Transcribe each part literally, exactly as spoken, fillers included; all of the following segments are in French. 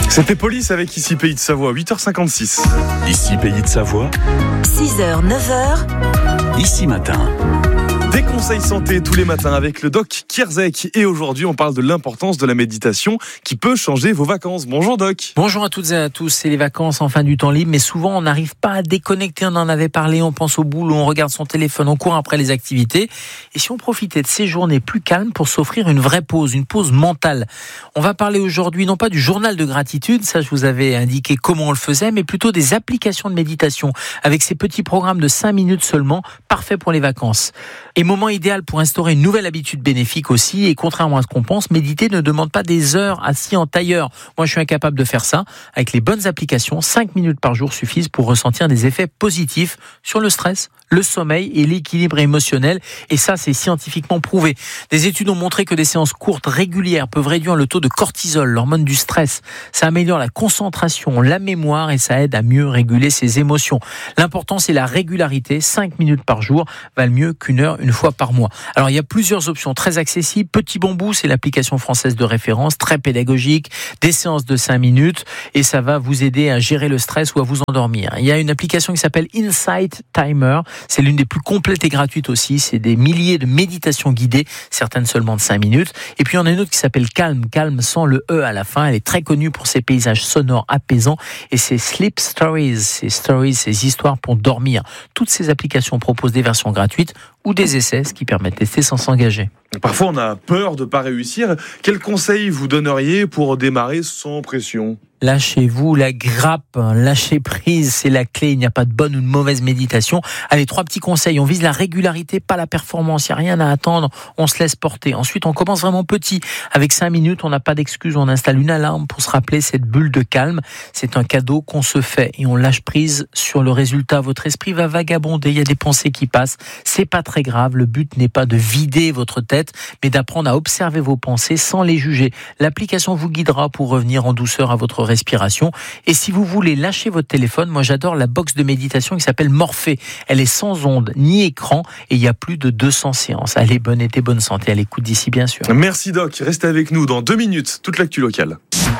C'était Police avec Ici Pays de Savoie, huit heures cinquante-six. Ici Pays de Savoie, six heures, neuf heures. Ici Matin. Des conseils santé tous les matins avec le doc Kierzek. Et aujourd'hui, on parle de l'importance de la méditation qui peut changer vos vacances. Bonjour doc. Bonjour à toutes et à tous. C'est les vacances en fin du temps libre, mais souvent on n'arrive pas à déconnecter. On en avait parlé, on pense au boulot, on regarde son téléphone, on court après les activités. Et si on profitait de ces journées plus calmes pour s'offrir une vraie pause, une pause mentale. On va parler aujourd'hui non pas du journal de gratitude, ça je vous avais indiqué comment on le faisait, mais plutôt des applications de méditation avec ces petits programmes de cinq minutes seulement, parfaits pour les vacances. Et moment idéal pour instaurer une nouvelle habitude bénéfique aussi. Et contrairement à ce qu'on pense, méditer ne demande pas des heures assis en tailleur. Moi, je suis incapable de faire ça. Avec les bonnes applications, cinq minutes par jour suffisent pour ressentir des effets positifs sur le stress, le sommeil et l'équilibre émotionnel. Et ça, c'est scientifiquement prouvé. Des études ont montré que des séances courtes, régulières, peuvent réduire le taux de cortisol, l'hormone du stress. Ça améliore la concentration, la mémoire et ça aide à mieux réguler ses émotions. L'important, c'est la régularité. cinq minutes par jour valent mieux qu'une heure une fois par mois. Alors, il y a plusieurs options très accessibles. Petit Bambou, c'est l'application française de référence, très pédagogique, des séances de cinq minutes et ça va vous aider à gérer le stress ou à vous endormir. Il y a une application qui s'appelle Insight Timer. C'est l'une des plus complètes et gratuites aussi. C'est des milliers de méditations guidées, certaines seulement de cinq minutes. Et puis, il y en a une autre qui s'appelle Calm, Calm sans le E à la fin. Elle est très connue pour ses paysages sonores apaisants et ses Sleep Stories, ses stories, ses histoires pour dormir. Toutes ces applications proposent des versions gratuites ou des essais, ce qui permet de tester sans s'engager. Parfois, on a peur de ne pas réussir. Quels conseils vous donneriez pour démarrer sans pression ? Lâchez-vous la grappe, lâchez prise, c'est la clé. Il n'y a pas de bonne ou de mauvaise méditation. Allez, trois petits conseils. On vise la régularité, pas la performance. Il n'y a rien à attendre. On se laisse porter. Ensuite, on commence vraiment petit. Avec cinq minutes, on n'a pas d'excuse. On installe une alarme pour se rappeler cette bulle de calme. C'est un cadeau qu'on se fait et on lâche prise sur le résultat. Votre esprit va vagabonder. Il y a des pensées qui passent. C'est pas très grave. Le but n'est pas de vider votre tête, mais d'apprendre à observer vos pensées sans les juger. L'application vous guidera pour revenir en douceur à votre respiration. Et si vous voulez lâcher votre téléphone, moi j'adore la box de méditation qui s'appelle Morphée. Elle est sans ondes ni écran et il y a plus de deux cents séances. Allez, bonne été, bonne santé à l'écoute d'ici bien sûr. Merci Doc, restez avec nous dans deux minutes, toute l'actu locale.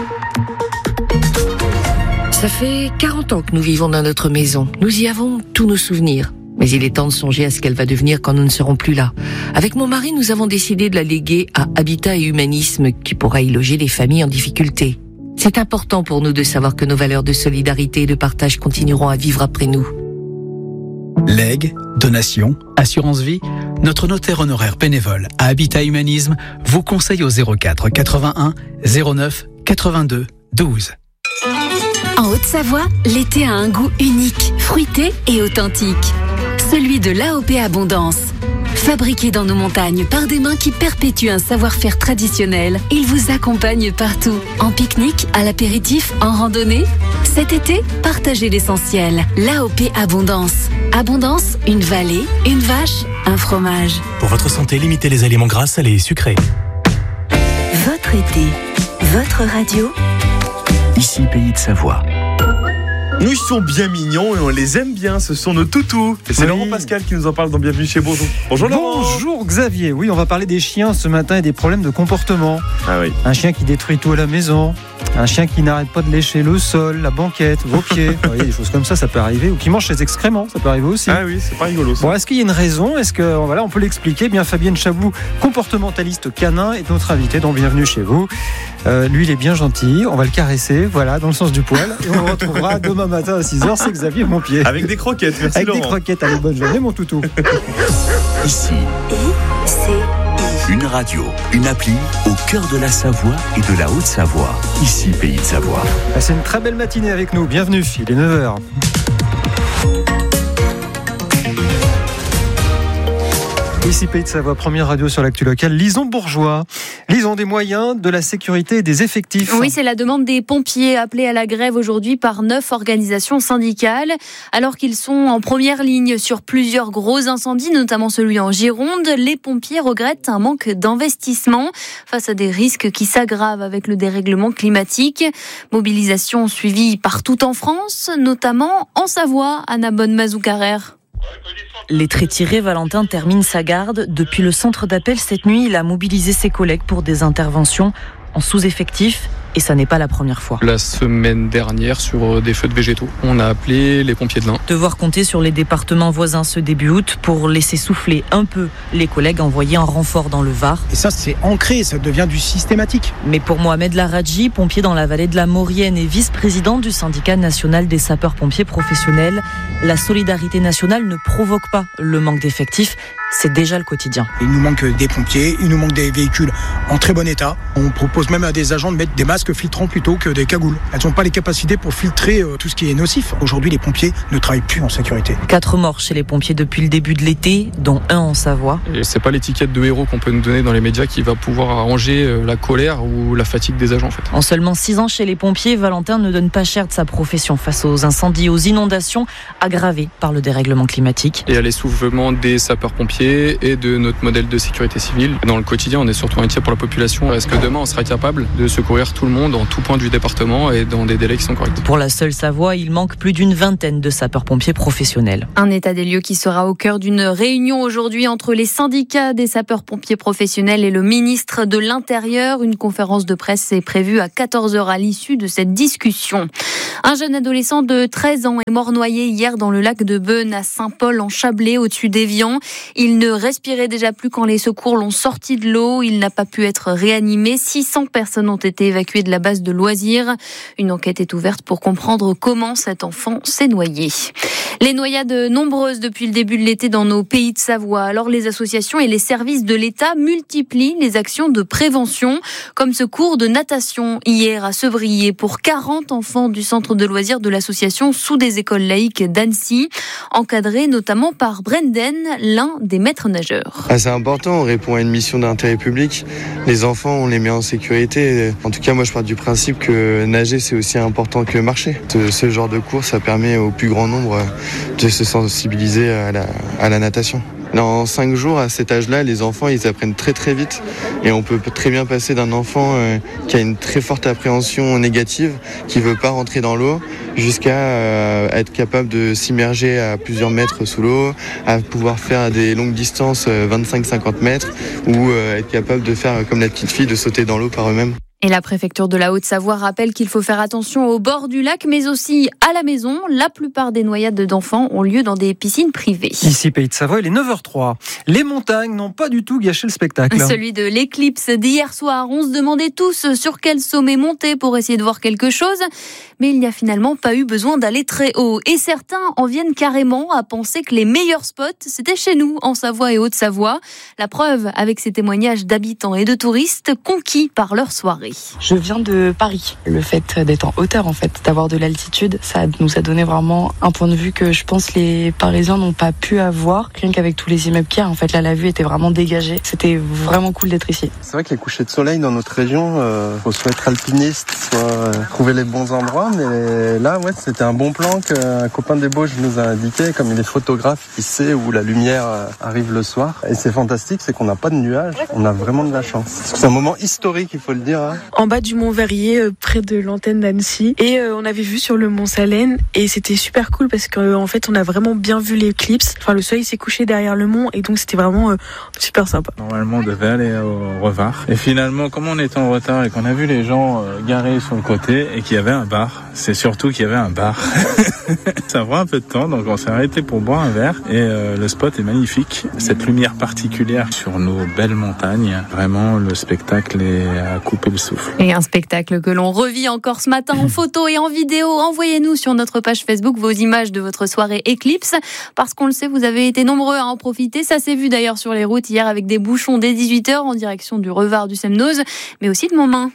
Ça fait quarante ans que nous vivons dans notre maison. Nous y avons tous nos souvenirs. Mais il est temps de songer à ce qu'elle va devenir quand nous ne serons plus là. Avec mon mari, nous avons décidé de la léguer à Habitat et Humanisme qui pourra y loger les familles en difficulté. C'est important pour nous de savoir que nos valeurs de solidarité et de partage continueront à vivre après nous. Legs, donations, assurance vie, notre notaire honoraire bénévole à Habitat Humanisme vous conseille au zéro quatre quatre-vingt-un zéro neuf quatre-vingt-deux douze. En Haute-Savoie, l'été a un goût unique, fruité et authentique. Celui de l'A O P Abondance. Fabriqué dans nos montagnes par des mains qui perpétuent un savoir-faire traditionnel, il vous accompagne partout. En pique-nique, à l'apéritif, en randonnée. Cet été, partagez l'essentiel. L'A O P Abondance. Abondance, une vallée, une vache, un fromage. Pour votre santé, limitez les aliments gras, salés et sucrés. Votre été, votre radio. Ici Pays de Savoie. Nous, ils sont bien mignons et on les aime bien, ce sont nos toutous. Et c'est oui. Laurent Pascal qui nous en parle dans Bienvenue chez Bourdon. Bonjour Laurent. Bonjour Xavier, oui on va parler des chiens ce matin et des problèmes de comportement. Ah oui. Un chien qui détruit tout à la maison, un chien qui n'arrête pas de lécher le sol, la banquette, vos pieds, oui, des choses comme ça, ça peut arriver, ou qui mange ses excréments, ça peut arriver aussi. Ah oui, c'est pas rigolo ça. Bon, est-ce qu'il y a une raison ? Est-ce que voilà, on peut l'expliquer ? Eh bien, Fabienne Chabou, comportementaliste canin, est notre invitée dans Bienvenue chez vous. Euh, lui, il est bien gentil, on va le caresser, voilà, dans le sens du poil, et on le retrouvera demain matin à six heures, c'est Xavier Montpied. Avec des croquettes, merci Avec Laurent. Avec des croquettes, allez, bonne journée mon toutou. Ici, c'est une radio, une appli au cœur de la Savoie et de la Haute-Savoie. Ici, Pays de Savoie. C'est une très belle matinée avec nous, bienvenue, il est neuf heures. Ici Pays de Savoie, première radio sur l'actu locale. Lison Bourgeois. Lison, des moyens, de la sécurité et des effectifs. Oui, c'est la demande des pompiers appelés à la grève aujourd'hui par neuf organisations syndicales. Alors qu'ils sont en première ligne sur plusieurs gros incendies, notamment celui en Gironde, les pompiers regrettent un manque d'investissement face à des risques qui s'aggravent avec le dérèglement climatique. Mobilisation suivie partout en France, notamment en Savoie, Anna Bonne-Mazou-Carrère. Les traits tirés, Valentin termine sa garde. Depuis le centre d'appel cette nuit, il a mobilisé ses collègues pour des interventions en sous-effectif. et ça n'est pas la première fois. La semaine dernière, sur des feux de végétaux, on a appelé les pompiers de l'Ain. Devoir compter sur les départements voisins ce début août pour laisser souffler un peu les collègues envoyés en renfort dans le Var. Et ça, c'est ancré, ça devient du systématique. Mais pour Mohamed Laradji, pompier dans la vallée de la Maurienne et vice-président du syndicat national des sapeurs-pompiers professionnels, la solidarité nationale ne provoque pas le manque d'effectifs. C'est déjà le quotidien. Il nous manque des pompiers, il nous manque des véhicules en très bon état. On propose même à des agents de mettre des masques filtrants plutôt que des cagoules. Elles n'ont pas les capacités pour filtrer tout ce qui est nocif. Aujourd'hui, les pompiers ne travaillent plus en sécurité. Quatre morts chez les pompiers depuis le début de l'été, dont un en Savoie. Et c'est pas l'étiquette de héros qu'on peut nous donner dans les médias qui va pouvoir arranger la colère ou la fatigue des agents en fait. En seulement six ans chez les pompiers, Valentin ne donne pas cher de sa profession face aux incendies, aux inondations aggravées par le dérèglement climatique. Et à l'essoufflement des sapeurs-pompiers et de notre modèle de sécurité civile. Dans le quotidien, on est surtout inquiet pour la population. Est-ce que demain, on sera capable de secourir tout le monde en tout point du département et dans des délais qui sont corrects? Pour la seule Savoie, il manque plus d'une vingtaine de sapeurs-pompiers professionnels. Un état des lieux qui sera au cœur d'une réunion aujourd'hui entre les syndicats des sapeurs-pompiers professionnels et le ministre de l'Intérieur. Une conférence de presse est prévue à quatorze heures à l'issue de cette discussion. Un jeune adolescent de treize ans est mort noyé hier dans le lac de Beune à Saint-Paul en Chablais au-dessus d'Évian. Il ne respirait déjà plus quand les secours l'ont sorti de l'eau. Il n'a pas pu être réanimé. six cents personnes ont été évacuées de la base de loisirs. Une enquête est ouverte pour comprendre comment cet enfant s'est noyé. Les noyades nombreuses depuis le début de l'été dans nos pays de Savoie. Alors les associations et les services de l'État multiplient les actions de prévention, comme ce cours de natation hier à Sevrier pour quarante enfants du centre de loisirs de l'association Sous des écoles laïques d'Annecy, encadré notamment par Brendan, l'un des maîtres nageurs. Ah, c'est important, on répond à une mission d'intérêt public. Les enfants, on les met en sécurité. En tout cas, moi je pars du principe que nager c'est aussi important que marcher. Ce, ce genre de cours, ça permet au plus grand nombre de se sensibiliser à la, à la natation. En cinq jours, à cet âge-là, les enfants, ils apprennent très très vite. Et on peut très bien passer d'un enfant euh, qui a une très forte appréhension négative, qui veut pas rentrer dans l'eau, jusqu'à euh, être capable de s'immerger à plusieurs mètres sous l'eau, à pouvoir faire des longues distances, euh, vingt-cinq à cinquante mètres, ou euh, être capable de faire comme la petite fille, de sauter dans l'eau par eux-mêmes. Et la préfecture de la Haute-Savoie rappelle qu'il faut faire attention au bord du lac, mais aussi à la maison. La plupart des noyades d'enfants ont lieu dans des piscines privées. Ici, Pays de Savoie, il est neuf heures trois. Les montagnes n'ont pas du tout gâché le spectacle. Celui de l'éclipse d'hier soir. On se demandait tous sur quel sommet monter pour essayer de voir quelque chose. Mais il n'y a finalement pas eu besoin d'aller très haut. Et certains en viennent carrément à penser que les meilleurs spots, c'était chez nous, en Savoie et Haute-Savoie. La preuve avec ces témoignages d'habitants et de touristes conquis par leur soirée. Je viens de Paris. Le fait d'être en hauteur, en fait, d'avoir de l'altitude, ça nous a donné vraiment un point de vue que je pense les Parisiens n'ont pas pu avoir. Rien qu'avec tous les immeubles qu'il y a, en fait, là, la vue était vraiment dégagée. C'était vraiment cool d'être ici. C'est vrai que les couchers de soleil dans notre région, euh, faut soit être alpiniste, soit euh, trouver les bons endroits. Mais là, ouais, c'était un bon plan qu'un copain des Bauges nous a indiqué. Comme il est photographe, il sait où la lumière arrive le soir. Et c'est fantastique, c'est qu'on n'a pas de nuages. On a vraiment de la chance. C'est un moment historique, il faut le dire. Hein. En bas du Mont Verrier, euh, près de l'antenne d'Annecy. Et euh, on avait vu sur le Mont Salène. Et c'était super cool parce qu'en euh, fait, on a vraiment bien vu l'éclipse. Enfin, le soleil s'est couché derrière le mont. Et donc, c'était vraiment euh, super sympa. Normalement, on devait aller au Revard. Et finalement, comme on était en retard et qu'on a vu les gens euh, garés sur le côté et qu'il y avait un bar, c'est surtout qu'il y avait un bar. Ça prend un peu de temps, donc on s'est arrêté pour boire un verre. Et euh, le spot est magnifique. Cette lumière particulière sur nos belles montagnes. Vraiment, le spectacle est à couper le souffle. Et un spectacle que l'on revit encore ce matin en photo et en vidéo. Envoyez-nous sur notre page Facebook vos images de votre soirée éclipse. Parce qu'on le sait, vous avez été nombreux à en profiter. Ça s'est vu d'ailleurs sur les routes hier avec des bouchons dès dix-huit heures en direction du Revard du Semnoz, mais aussi de Montmain.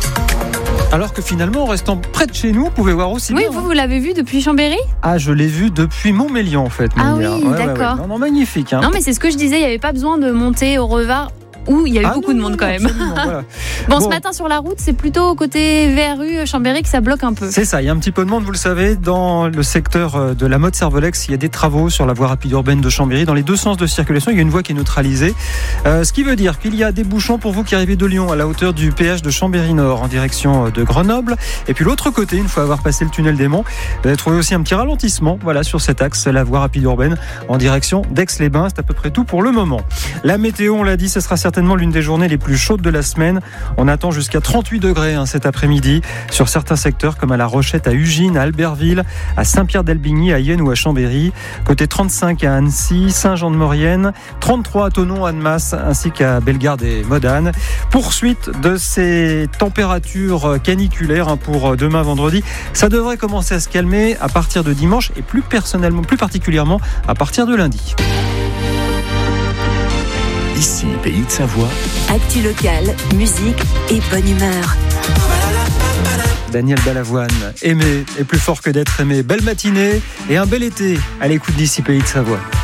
Alors que finalement, en restant près de chez nous, vous pouvez voir aussi. Oui, bien, vous, hein. vous l'avez vu depuis Chambéry ? Ah, je l'ai vu depuis Montmélian en fait. Ah hier. oui, ouais, d'accord. Ouais, ouais. Non, non, magnifique. Hein. Non, mais c'est ce que je disais, il n'y avait pas besoin de monter au Revard. Où il y a eu ah beaucoup non, de monde non, quand même. Voilà. Bon, bon, ce matin sur la route, c'est plutôt côté V R U Chambéry que ça bloque un peu. C'est ça, il y a un petit peu de monde, vous le savez, dans le secteur de la Motte-Servolex, il y a des travaux sur la voie rapide urbaine de Chambéry. Dans les deux sens de circulation, il y a une voie qui est neutralisée. Euh, ce qui veut dire qu'il y a des bouchons pour vous qui arrivez de Lyon à la hauteur du péage de Chambéry-Nord en direction de Grenoble. Et puis l'autre côté, une fois avoir passé le tunnel des Monts, vous allez trouver aussi un petit ralentissement voilà, sur cet axe, la voie rapide urbaine en direction d'Aix-les-Bains. C'est à peu près tout pour le moment. La météo, on l'a dit, ce sera certainement certainement l'une des journées les plus chaudes de la semaine. On attend jusqu'à trente-huit degrés hein, cet après-midi sur certains secteurs comme à La Rochette, à Ugine, à Albertville, à Saint-Pierre-d'Albigny, à Yenne ou à Chambéry. Côté trente-cinq à Annecy, Saint-Jean-de-Maurienne, trente-trois à Thonon, Annemasse ainsi qu'à Bellegarde et Modane. Poursuite de ces températures caniculaires hein, pour demain vendredi. Ça devrait commencer à se calmer à partir de dimanche et plus personnellement, plus particulièrement à partir de lundi. Ici, Pays de Savoie. Actu locale, musique et bonne humeur. Daniel Balavoine, aimer est plus fort que d'être aimé. Belle matinée et un bel été à l'écoute d'ici Pays de Savoie.